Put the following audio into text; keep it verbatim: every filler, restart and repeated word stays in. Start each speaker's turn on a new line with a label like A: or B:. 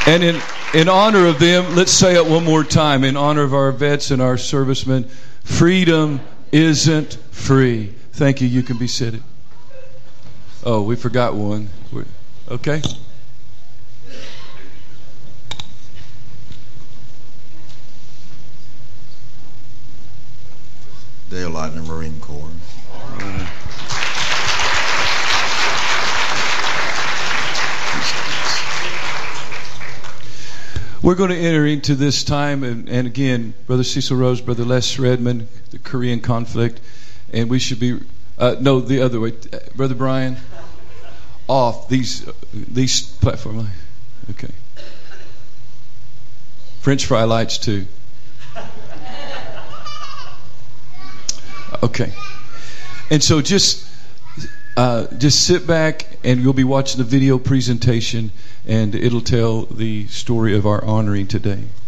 A: And in, in honor of them, let's say it one more time. In honor of our vets and our servicemen, freedom isn't free. Thank you. You can be seated. Oh, we forgot one. We're, okay.
B: Dale Lightner, Marine Corps. Uh,
A: We're going to enter into this time, and, and again, Brother Cecil Rose, Brother Les Redmond, the Korean conflict, and we should be, uh, no, the other way. Brother Brian, off these, these platform. Okay. French fry lights too. Okay. And so just uh, just sit back and you'll be watching the video presentation and it'll tell the story of our honoring today.